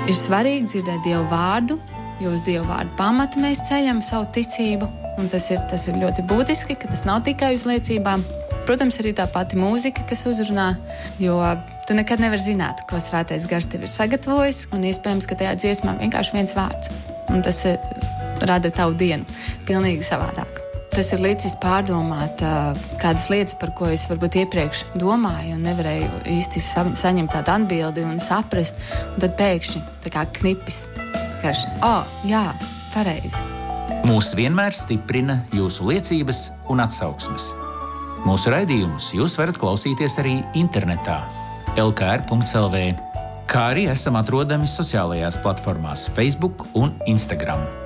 Ir svarīgi dzirdēt Dievu vārdu, jo uz Dievu vārdu pamata mēs ceļam savu ticību. Un tas ir ļoti būtiski, ka tas nav tikai uz liecībām. Protams, arī tā pati mūzika, kas uzrunā, jo tu nekad nevari zināt, ko Svētais Gars tev ir sagatavojis. Un iespējams, ka tajā dziesmā vienkārši viens vārds. Un tas rada tavu dienu pilnīgi savādāk. Tas ir licis pārdomāt kādas lietas, par ko es varbūt iepriekš domāju un nevarēju īsti saņemt tādu atbildi un saprast. Un tad pēkšņi tā kā knipis. Jā, pareizi. Mūs vienmēr stiprina jūsu liecības un atsauksmes. Mūsu raidījumus jūs varat klausīties arī internetā lkr.lv, kā arī esam atrodami sociālajās platformās Facebook un Instagram.